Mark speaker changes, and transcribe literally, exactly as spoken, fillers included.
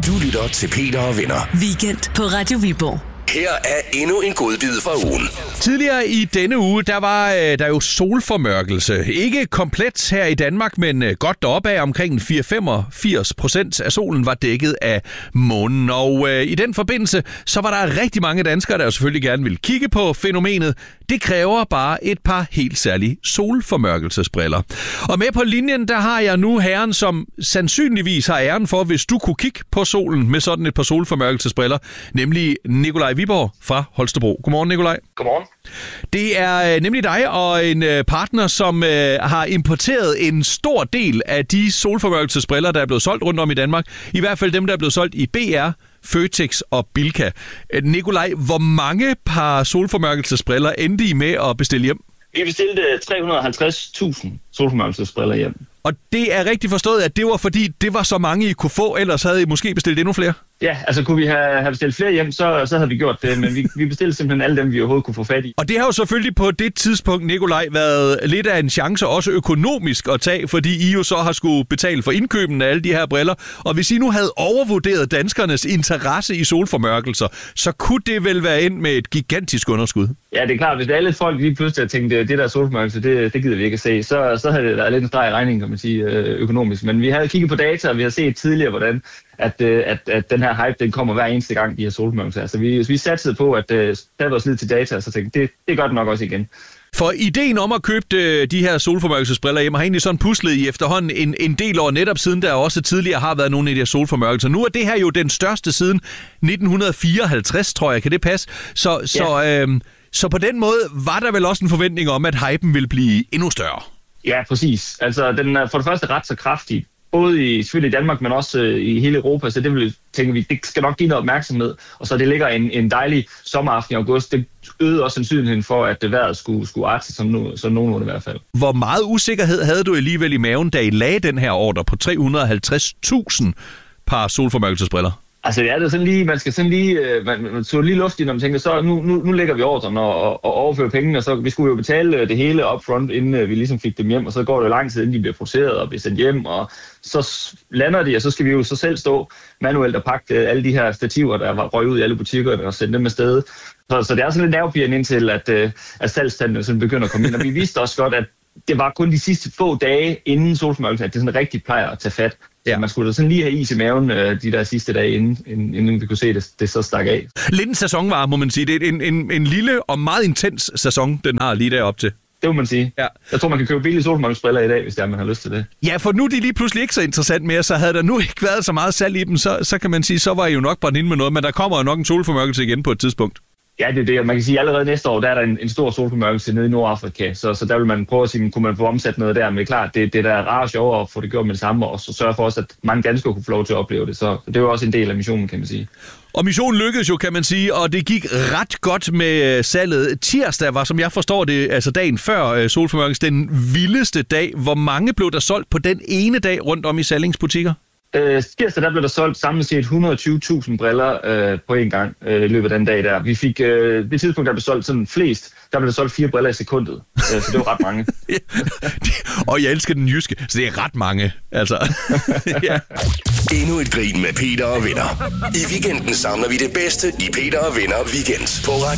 Speaker 1: Du lytter til Peter og Venner.
Speaker 2: Weekend på Radio Viborg.
Speaker 1: Her er endnu en godbid fra ugen.
Speaker 3: Tidligere i denne uge, der var øh, der jo solformørkelse. Ikke komplet her i Danmark, men øh, godt deroppe af. Omkring fire til femogfirs procent af solen var dækket af månen. Og øh, i den forbindelse, så var der rigtig mange danskere, der jo selvfølgelig gerne ville kigge på fænomenet. Det kræver bare et par helt særlige solformørkelsesbriller. Og med på linjen, der har jeg nu herren, som sandsynligvis har æren for, hvis du kunne kigge på solen med sådan et par solformørkelsesbriller, nemlig Nikolaj Viborg fra Holstebro. Godmorgen, Nikolaj.
Speaker 4: Godmorgen.
Speaker 3: Det er øh, nemlig dig og en øh, partner, som øh, har importeret en stor del af de solformørkelsesbriller, der er blevet solgt rundt om i Danmark. I hvert fald dem, der er blevet solgt i B R, Føtex og Bilka. Øh, Nikolaj, hvor mange par solformørkelsesbriller endte I med at bestille hjem?
Speaker 4: Vi bestilte tre hundrede og halvtreds tusind solformørkelsesbriller hjem.
Speaker 3: Og det er rigtig forstået, at det var fordi, det var så mange, I kunne få, ellers havde I måske bestilt endnu flere?
Speaker 4: Ja, altså kunne vi have, have bestilt flere hjem, så, så havde vi gjort det, men vi, vi bestilte simpelthen alle dem, vi overhovedet kunne få fat i.
Speaker 3: Og det har jo selvfølgelig på det tidspunkt, Nikolaj, været lidt af en chance, også økonomisk at tage, fordi I jo så har skulle betale for indkøben af alle de her briller. Og hvis I nu havde overvurderet danskernes interesse i solformørkelser, så kunne det vel være endt med et gigantisk underskud?
Speaker 4: Ja, det er klart, hvis alle folk lige pludselig havde tænkt, det der solformørkelse, det, det gider vi ikke at se, så, så havde det været lidt en streg i regningen, kan man sige, økonomisk. Men vi havde kigget på data, og vi har set tidligere, hvordan At, at, at den her hype, den kommer hver eneste gang, de her solformørkelser. Altså, vi, vi satsede på, at uh, der var lidt til data, og så tænkte det, det gør det nok også igen.
Speaker 3: For ideen om at købe de, de her solformørkelsesbriller hjem har egentlig sådan puslet i efterhånden en, en del år, netop siden der også tidligere har været nogle af de her solformørkelser. Nu er det her jo den største siden nitten fireoghalvtreds, tror jeg. Kan det passe? Så, så, ja. øhm, så på den måde var der vel også en forventning om, at hypen ville blive endnu større.
Speaker 4: Ja, præcis. Altså, den er for det første ret så kraftig. Både i, selvfølgelig i Danmark, men også øh, i hele Europa, så det vil, tænker vi, det skal nok give noget opmærksomhed. Og så det ligger en, en dejlig sommeraften i august. Det øgede også sandsynligheden for, at det vejret skulle, skulle arte som, nu, som nogenlunde i hvert fald.
Speaker 3: Hvor meget usikkerhed havde du alligevel i maven, da I lagde den her ordre på tre hundrede og halvtreds tusind par solformørkelsesbriller? Altså,
Speaker 4: ja, det er sådan lige, man skal sådan lige, man, man tog lige luft i, når man tænker, så nu, nu, nu lægger vi ordren og, og, og overfører pengene, og så vi skulle jo betale det hele upfront, inden vi ligesom fik dem hjem, og så går det jo lang tid, inden de bliver produceret og bliver sendt hjem, og så lander de, og så skal vi jo så selv stå manuelt og pakke alle de her stativer, der var røget ud i alle butikkerne og sende dem afsted. Så, så det er sådan lidt nervepirrende indtil, at, at salgstallene sådan begynder at komme ind, og vi vidste også godt, at det var kun de sidste få dage inden solformørkelsen, at det sådan rigtig plejer at tage fat. Ja. Man skulle da sådan lige have is i maven øh, de der sidste dage, inden, inden vi kunne se, det, det så stak af.
Speaker 3: Lidt en sæsonvare, må man sige. Det er en, en, en lille og meget intens sæson, den har lige derop til.
Speaker 4: Det må man sige. Ja. Jeg tror, man kan købe billige solformørkelsesbriller i dag, hvis det er, man har lyst til det.
Speaker 3: Ja, for nu er de lige pludselig ikke så interessant mere, så havde der nu ikke været så meget salg i dem, så, så kan man sige, så var I jo nok brændt ind med noget, men der kommer jo nok en solformørkelse igen på et tidspunkt.
Speaker 4: Ja, det er det. Man kan sige, at allerede næste år, der er der en, en stor solformørkelse nede i Nordafrika, så, så der vil man prøve at sige, kunne man få omsat noget der, men det er klart, det, det der er rart og sjovere at få det gjort med det samme, og så sørge for også, at mange danskere kunne få lov til at opleve det, så det er jo også en del af missionen, kan man sige.
Speaker 3: Og missionen lykkedes jo, kan man sige, og det gik ret godt med salget. Tirsdag var, som jeg forstår det, altså dagen før solformørkelsen, den vildeste dag. Hvor mange blev der solgt på den ene dag rundt om i salgsbutikker?
Speaker 4: Øh, tirsdag der blev der solgt samlet set et hundrede og tyve tusind briller øh, på en gang øh, i løbet af den dag der. Vi fik, øh, det tidspunkt, der blev solgt sådan flest, der blev der solgt fire briller i sekundet. Øh, så det var ret mange.
Speaker 3: Og jeg elsker den jyske, så det er ret mange. Altså. Ja.
Speaker 1: Endnu et grin med Peter og Venner. I weekenden samler vi det bedste i Peter og Venner Weekend på Radio